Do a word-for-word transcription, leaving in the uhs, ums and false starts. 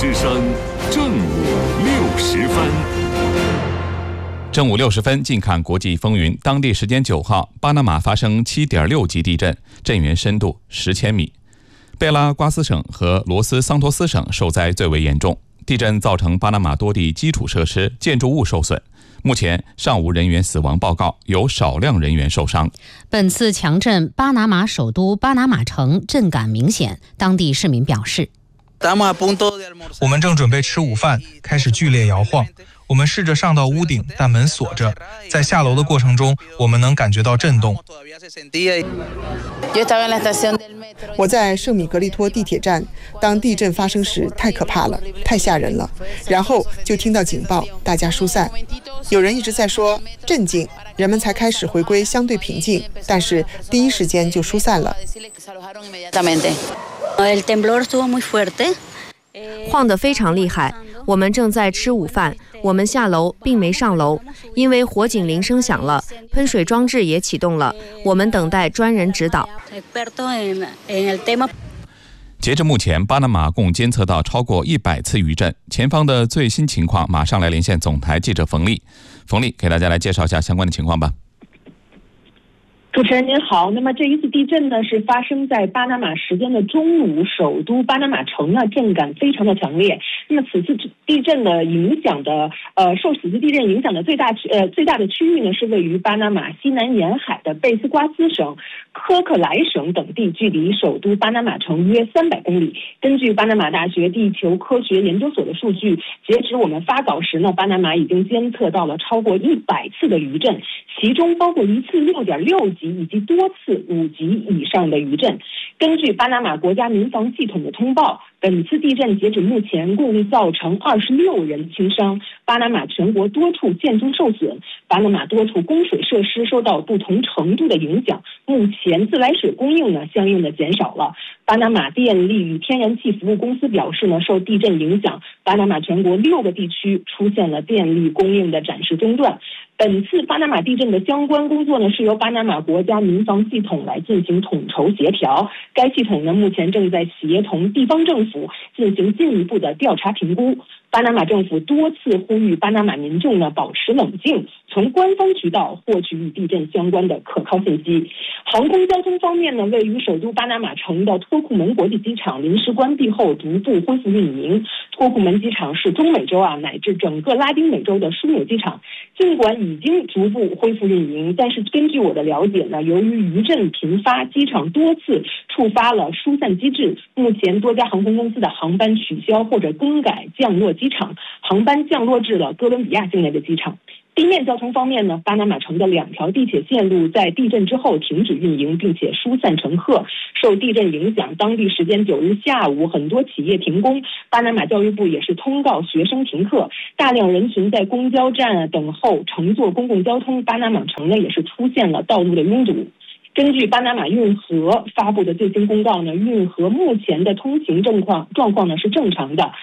之声正午六时分。 正午六十分，近看国际风云。当地时间九号，巴拿马发生七点六级地震，震源深度十千米。贝拉瓜斯省和罗斯桑托斯省受灾最为严重。地震造成巴拿马多地基础设施、建筑物受损。目前尚无人员死亡报告，有少量人员受伤。 本次强震，巴拿马首都巴拿马城震感明显。当地市民表示， 我们正准备吃午饭，开始剧烈摇晃。我们试着上到屋顶，但门锁着。在下楼的过程中，我们能感觉到震动。 我在圣米格利托地铁站，当地震发生时太可怕了，太吓人了。然后就听到警报，大家疏散。有人一直在说镇静，人们才开始回归相对平静，但是第一时间就疏散了。 晃得非常厉害，我们正在吃午饭，我们下楼并没上楼，因为火警铃声响了，喷水装置也启动了，我们等待专人指导。 截至目前，巴拿马共监测到超过一百次余震。前方的最新情况，马上来连线总台记者冯丽。冯丽给大家来介绍一下相关的情况吧。 主持人您好，那么这一次地震呢是发生在巴拿马时间的中午，首都巴拿马城呢震感非常的强烈。那么此次地震的影响的呃受此次地震影响的最大呃最大的区域呢是位于巴拿马西南沿海的贝斯瓜斯省、科克莱省等地，距离首都巴拿马城约三百公里。根据巴拿马大学地球科学研究所的数据，截止我们发稿时呢，巴拿马已经监测到了超过一百次的余震，其中包括一次六点六级以及多次五级以上的余震。根据巴拿马国家民防系统的通报，本次地震截止目前共造成二十六人轻伤，巴拿马全国多处建筑受损，巴拿马多处供水设施受到不同程度的影响，目前自来水供应呢相应的减少了。巴拿马电力与天然气服务公司表示呢，受地震影响，巴拿马全国六个地区出现了电力供应的暂时中断。本次巴拿马地震的相关工作呢，是由巴拿马国家民防系统来进行统筹协调。该系统呢，目前正在协同地方政府进行进一步的调查评估。巴拿马政府多次呼吁巴拿马民众呢保持冷静，从官方渠道获取与地震相关的可靠信息。航空交通方面呢，位于首都巴拿马城的托库门国际机场临时关闭后逐步恢复运营。托库门机场是中美洲啊乃至整个拉丁美洲的枢纽机场，尽管已经逐步恢复运营，但是根据我的了解呢，由于余震频发，机场多次触发了疏散机制，目前多家航空公司的航班取消或者更改降落机场，航班降落至了哥伦比亚境内的机场。地面交通方面呢，巴拿马城的两条地铁线路在地震之后停止运营，并且疏散乘客。受地震影响，当地时间九日下午，很多企业停工，巴拿马教育部也是通告学生停课，大量人群在公交站等候乘坐公共交通，巴拿马城呢也是出现了道路的拥堵。根据巴拿马运河发布的最新公告呢，运河目前的通行状况状况呢是正常的。